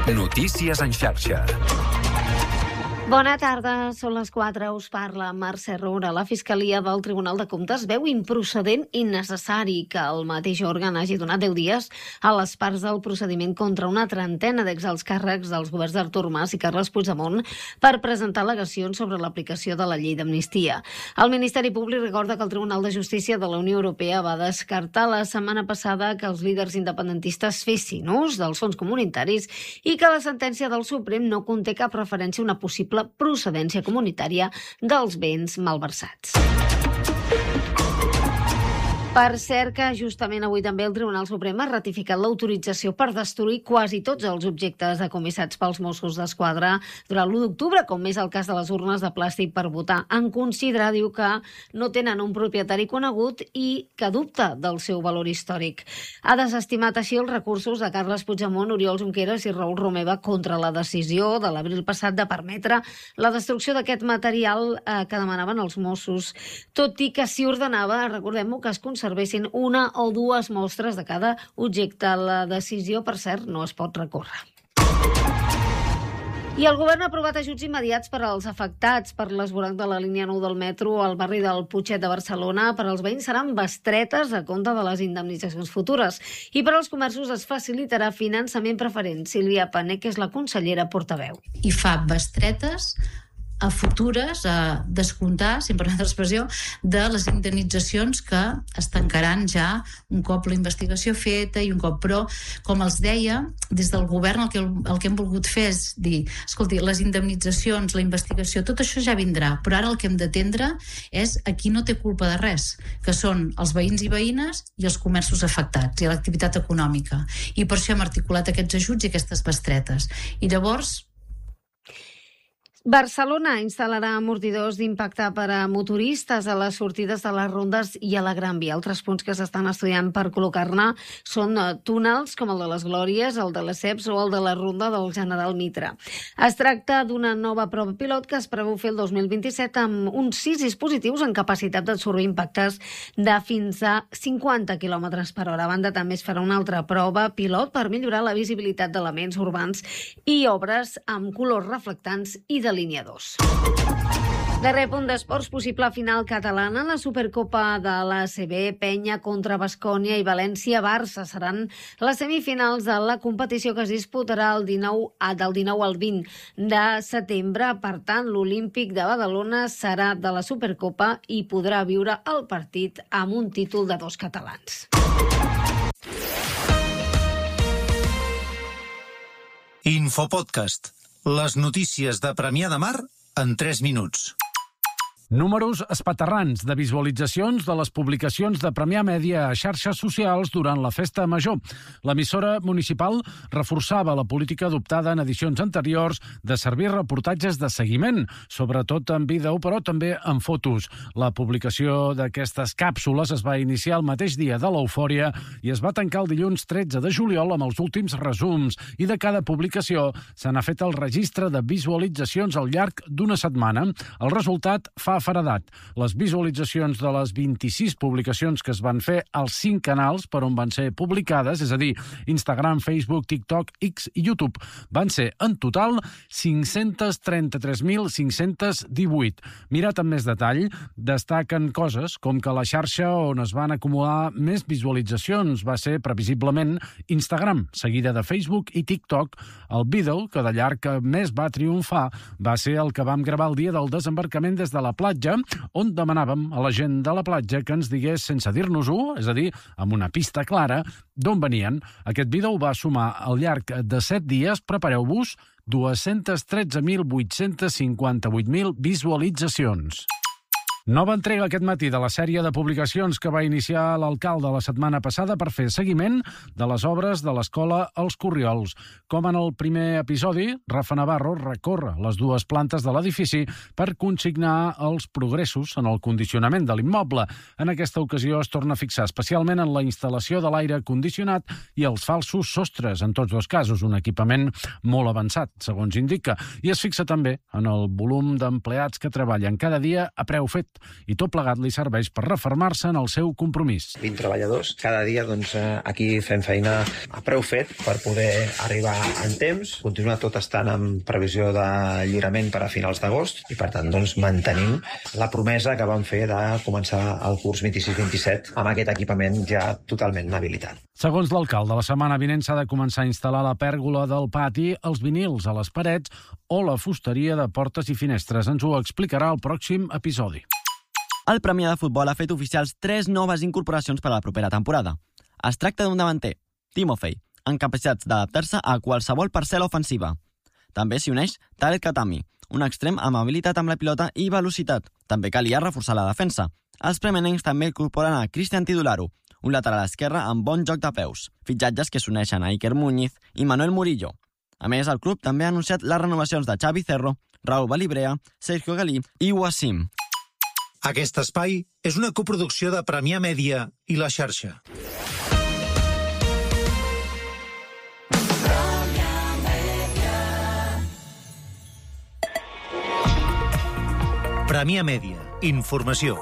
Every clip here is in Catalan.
Notícies en xarxa. Bona tarda, són les 4, us parla Mercè Roura. La Fiscalia del Tribunal de Comptes veu improcedent i innecessari que el mateix òrgan hagi donat 10 dies a les parts del procediment contra una trentena d'exalts càrrecs dels governs d'Artur Mas i Carles Puigdemont per presentar al·legacions sobre l'aplicació de la llei d'amnistia. El Ministeri Públic recorda que el Tribunal de Justícia de la Unió Europea va descartar la setmana passada que els líders independentistes fessin ús dels fons comunitaris i que la sentència del Suprem no conté cap referència a una possible procedència comunitària dels béns malversats. Per cert que justament avui també el Tribunal Suprem ha ratificat l'autorització per destruir quasi tots els objectes decomissats pels Mossos d'Esquadra durant l'1 d'octubre, com és el cas de les urnes de plàstic per votar. En considerar, diu, que no tenen un propietari conegut i que dubta del seu valor històric. Ha desestimat així els recursos de Carles Puigdemont, Oriol Junqueras i Raül Romeva contra la decisió de l'abril passat de permetre la destrucció d'aquest material que demanaven els Mossos, tot i que s'hi ordenava, recordem-ho, que es conservessin una o dues mostres de cada objecte. La decisió, per cert, no es pot recórrer. I el govern ha aprovat ajuts immediats per als afectats per l'esvoranc de la línia 9 del metro al barri del Putxet de Barcelona. Per als veïns seran bestretes a compte de les indemnitzacions futures. I per als comerços es facilitarà finançament preferent. Sílvia Pané, que és la consellera portaveu. I fa bestretes a futures, a descomptar, si em permet l'expressió, de les indemnitzacions que es tancaran ja un cop la investigació feta i un cop. Però, com els deia, des del govern el que hem volgut fer és dir, escolti, les indemnitzacions, la investigació, tot això ja vindrà, però ara el que hem d'atendre és a qui no té culpa de res, que són els veïns i veïnes i els comerços afectats i l'activitat econòmica. I per això hem articulat aquests ajuts i aquestes bestretes. I llavors, Barcelona instal·larà amortidors d'impacte per a motoristes a les sortides de les rondes i a la Gran Via. Altres punts que s'estan estudiant per col·locar-ne són túnels com el de les Glòries, el de les Ceps o el de la ronda del General Mitre. Es tracta d'una nova prova pilot que es preveu fer el 2027 amb uns 6 dispositius en capacitat d'absorbir impactes de fins a 50 km per hora. A banda, també es farà una altra prova pilot per millorar la visibilitat d'elements urbans i obres amb colors reflectants i de línia 2. Darrer punt d'esports, possible final catalana. La Supercopa de l'ACB, Penya contra Baskonia i València-Barça seran les semifinals de la competició que es disputarà del 19 al 20 de setembre. Per tant, l'Olímpic de Badalona serà de la Supercopa i podrà viure el partit amb un títol de 2 catalans. Infopodcast. Les notícies de Premià de Mar en 3 minuts. Números espaterrants de visualitzacions de les publicacions de Premià Mèdia a xarxes socials durant la festa major. L'emissora municipal reforçava la política adoptada en edicions anteriors de servir reportatges de seguiment, sobretot en vídeo, però també en fotos. La publicació d'aquestes càpsules es va iniciar el mateix dia de l'eufòria i es va tancar el dilluns 13 de juliol amb els últims resums, i de cada publicació se n'ha fet el registre de visualitzacions al llarg d'una setmana. El resultat fa feredat. Les visualitzacions de les 26 publicacions que es van fer als 5 canals per on van ser publicades, és a dir, Instagram, Facebook, TikTok, X i YouTube, van ser en total 533.518. Mirat amb més detall, destaquen coses com que la xarxa on es van acumular més visualitzacions va ser previsiblement Instagram, seguida de Facebook i TikTok. El vídeo que de llarg més va triomfar va ser el que vam gravar el dia del desembarcament des de la platja, on demanàvem a la gent de la platja que ens digués sense dir-nos-ho, és a dir, amb una pista clara, d'on venien. Aquest vídeo va sumar al llarg de 7 dies, prepareu-vos, 213.858.000 visualitzacions. Nova entrega aquest matí de la sèrie de publicacions que va iniciar l'alcalde la setmana passada per fer seguiment de les obres de l'escola Els Corriols. Com en el primer episodi, Rafa Navarro recorre les 2 plantes de l'edifici per consignar els progressos en el condicionament de l'immoble. En aquesta ocasió es torna a fixar especialment en la instal·lació de l'aire condicionat i els falsos sostres, en tots 2 casos, un equipament molt avançat, segons indica. I es fixa també en el volum d'empleats que treballen cada dia a preu fet, agost. I tot plegat li serveix per refermar-se en el seu compromís. 20 treballadors. Cada dia aquí fem feina a preu fet per poder arribar en temps, continuar tot estant en previsió de lliurament per a finals d'agost i, per tant, mantenim la promesa que vam fer de començar el curs 26-27 amb aquest equipament ja totalment habilitat. Segons l'alcalde, la setmana vinent s'ha de començar a instal·lar la pèrgola del pati, els vinils a les parets o la fusteria de portes i finestres. Ens ho explicarà el pròxim episodi. El Premià de Futbol ha fet oficials 3 noves incorporacions per a la propera temporada. Es tracta d'un davanter, Timofey, amb capacitats d'adaptar-se a qualsevol parcel·la ofensiva. També s'hi uneix Tarek Khatami, un extrem amb habilitat amb la pilota i velocitat. També calia reforçar la defensa. Els premenencs també incorporen a Cristian Tidularu, un lateral esquerre amb bon joc de peus. Fitxatges que s'uneixen a Iker Muñiz i Manuel Murillo. A més, el club també ha anunciat les renovacions de Xavi Cerro, Raúl Balibrea, Sergio Galí i Wassim. Aquest espai és una coproducció de Premià Mèdia i La Xarxa. Premià Mèdia. Informació.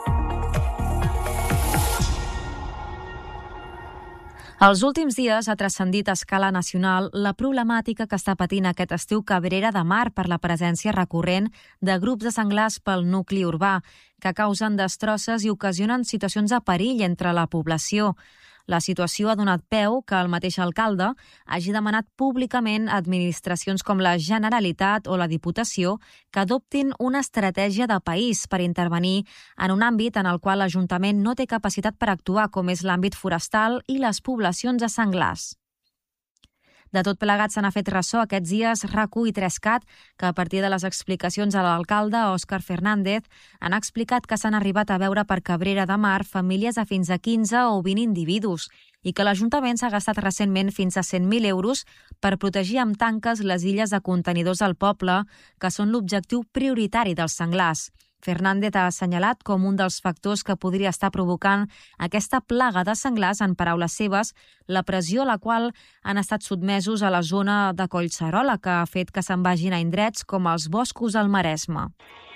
Els últims dies ha transcendit a escala nacional la problemàtica que està patint aquest estiu Cabrera de Mar per la presència recurrent de grups de senglars pel nucli urbà, que causen destrosses i ocasionen situacions de perill entre la població. La situació ha donat peu que el mateix alcalde hagi demanat públicament a administracions com la Generalitat o la Diputació que adoptin una estratègia de país per intervenir en un àmbit en el qual l'Ajuntament no té capacitat per actuar, com és l'àmbit forestal i les poblacions de senglars. De tot plegat se n'ha fet ressò aquests dies RAC1 i 3CAT, que a partir de les explicacions a l'alcalde, Òscar Fernández, han explicat que s'han arribat a veure per Cabrera de Mar famílies de fins a 15 o 20 individus i que l'Ajuntament s'ha gastat recentment fins a 100.000 euros per protegir amb tanques les illes de contenidors al poble, que són l'objectiu prioritari dels senglars. Fernández ha assenyalat com un dels factors que podria estar provocant aquesta plaga de senglars, en paraules seves, la pressió a la qual han estat sotmesos a la zona de Collserola, que ha fet que se'n vagin a indrets com els boscos al Maresme.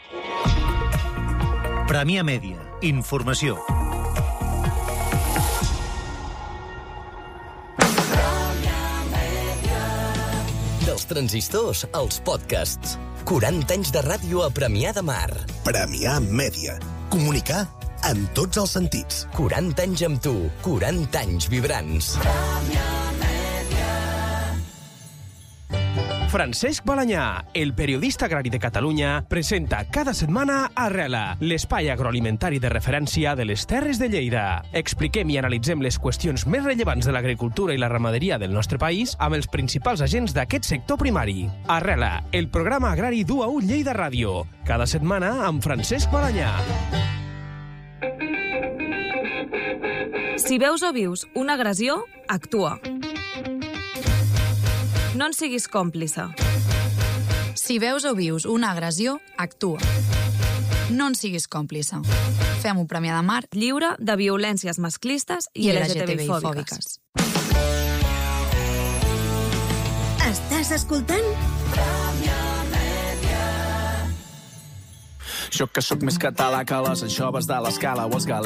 Premià Mèdia. Informació. Dels transistors als podcasts. 40 anys de ràdio a Premià de Mar. Premià Mèdia. Comunicar en tots els sentits. 40 anys amb tu. 40 anys vibrants. Francesc Balanyà, el periodista agrari de Catalunya, presenta cada setmana Arrela, l'espai agroalimentari de referència de les Terres de Lleida. Expliquem i analitzem les qüestions més rellevants de l'agricultura i la ramaderia del nostre país amb els principals agents d'aquest sector primari. Arrela, el programa agrari d'UA1 Lleida Ràdio. Cada setmana amb Francesc Balanyà. Si veus o vius una agressió, actua. No en siguis còmplice. Si veus o vius una agressió, actua. No en siguis còmplice. Fem un Premià de Mar lliure de violències masclistes i LGTBI-fòbiques. Estàs escoltant? Jo que sóc més català que les anxoves de l'escala o els galets.